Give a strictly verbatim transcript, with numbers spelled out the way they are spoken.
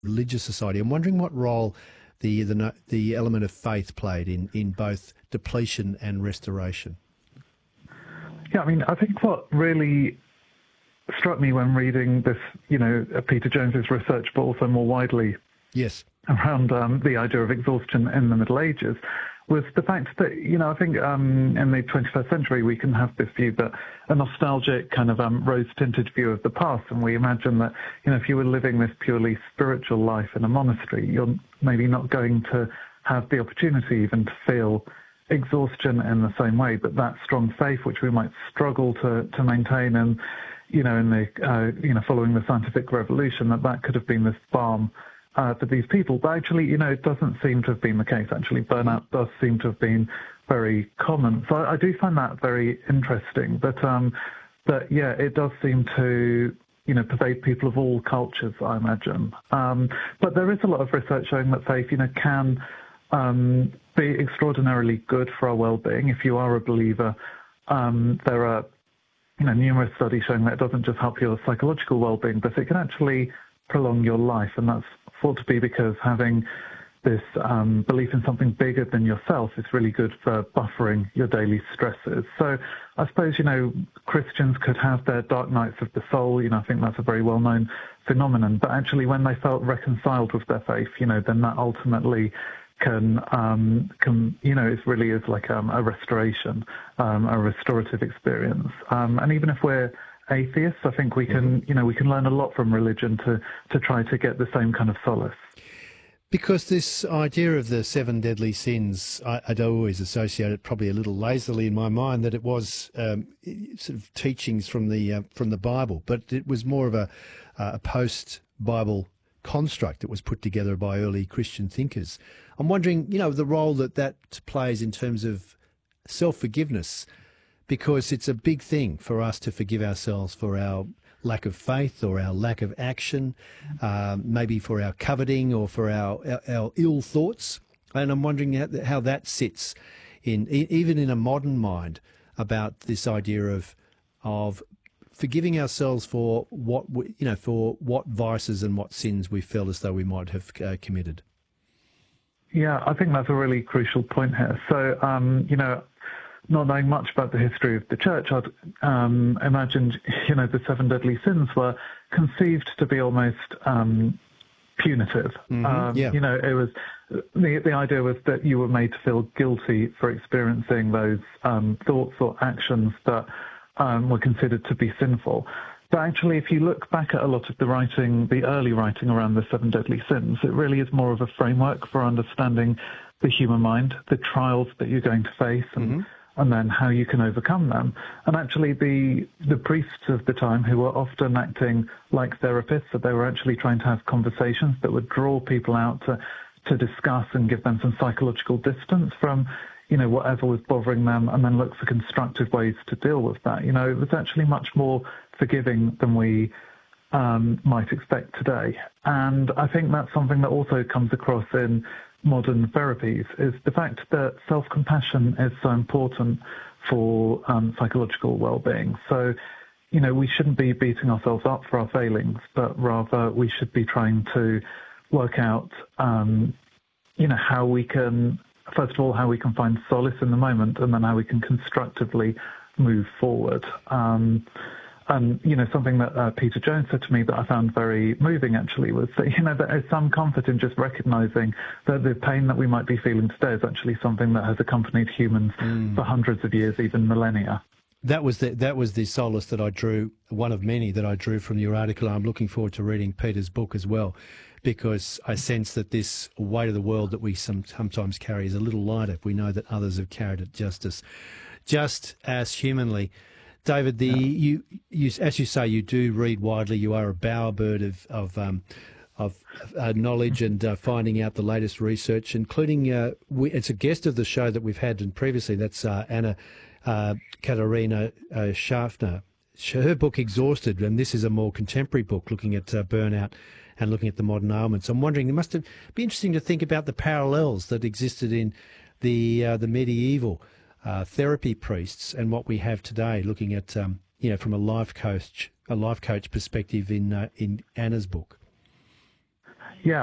religious society. I'm wondering what role the the no- the element of faith played in in both depletion and restoration. Yeah, I mean, I think what really struck me when reading this, you know, Peter Jones's research, but also more widely Yes. around um, the idea of exhaustion in the Middle Ages, was the fact that, you know, I think um, in the twenty-first century we can have this view that a nostalgic kind of um, rose-tinted view of the past, and we imagine that, you know, if you were living this purely spiritual life in a monastery, you're maybe not going to have the opportunity even to feel exhaustion in the same way, but that strong faith which we might struggle to, to maintain, and, you know, in the, uh, you know, following the scientific revolution, that that could have been this balm Uh, for these people. But actually, you know, it doesn't seem to have been the case. Actually, burnout does seem to have been very common. So I, I do find that very interesting. But, um, but yeah, it does seem to, you know, pervade people of all cultures, I imagine. Um, but there is a lot of research showing that faith, you know, can um, be extraordinarily good for our well-being. If you are a believer, um, there are, you know, numerous studies showing that it doesn't just help your psychological well-being, but it can actually prolong your life, and that's thought to be because having this um, belief in something bigger than yourself is really good for buffering your daily stresses. So I suppose, you know, Christians could have their dark nights of the soul. You know, I think that's a very well-known phenomenon. But actually, when they felt reconciled with their faith, you know, then that ultimately can, um, can you know, it really is like um, a restoration, um, a restorative experience. Um, and even if we're atheists, I think we can, you know, we can learn a lot from religion to, to try to get the same kind of solace. Because this idea of the seven deadly sins, I, I'd always associate it probably a little lazily in my mind that it was um, sort of teachings from the uh, from the Bible, but it was more of a, uh, a post-Bible construct that was put together by early Christian thinkers. I'm wondering, you know, the role that that plays in terms of self-forgiveness, because it's a big thing for us to forgive ourselves for our lack of faith or our lack of action, uh, maybe for our coveting or for our, our, our ill thoughts. And I'm wondering how, how that sits in, even in a modern mind, about this idea of of forgiving ourselves for what we, you know, for what vices and what sins we felt as though we might have uh, committed. Yeah, I think that's a really crucial point here. So, um, you know, not knowing much about the history of the church, I'd um, imagined, you know, the seven deadly sins were conceived to be almost um, punitive. Mm-hmm. Um, yeah. You know, it was the the idea was that you were made to feel guilty for experiencing those um, thoughts or actions that um, were considered to be sinful. But actually, if you look back at a lot of the writing, the early writing around the seven deadly sins, it really is more of a framework for understanding the human mind, the trials that you're going to face, and mm-hmm. and then how you can overcome them. And actually the the priests of the time, who were often acting like therapists, so they were actually trying to have conversations that would draw people out to, to discuss and give them some psychological distance from, you know, whatever was bothering them, and then look for constructive ways to deal with that. You know, it was actually much more forgiving than we um, might expect today. And I think that's something that also comes across in modern therapies, is the fact that self-compassion is so important for um, psychological well-being. So, you know, we shouldn't be beating ourselves up for our failings, but rather we should be trying to work out, um, you know, how we can, first of all, how we can find solace in the moment, and then how we can constructively move forward. Um, And, you know, something that uh, Peter Jones said to me that I found very moving, actually, was that, you know, there is some comfort in just recognizing that the pain that we might be feeling today is actually something that has accompanied humans mm. for hundreds of years, even millennia. That was the, that was the solace that I drew, one of many that I drew from your article. I'm looking forward to reading Peter's book as well, because I sense that this weight of the world that we some, sometimes carry is a little lighter if we know that others have carried it just as, just as humanly. David, the yeah. you, you as you say, you do read widely. You are a bowerbird of of um, of uh, knowledge and uh, finding out the latest research, including uh, we, it's a guest of the show that we've had and previously. That's uh, Anna uh, Katarina uh, Schaffner. Her book Exhausted, and this is a more contemporary book looking at uh, burnout and looking at the modern ailments. I'm wondering, it must have, be interesting to think about the parallels that existed in the uh, the medieval Uh, therapy priests and what we have today, looking at um, you know, from a life coach, a life coach perspective in uh, in Anna's book.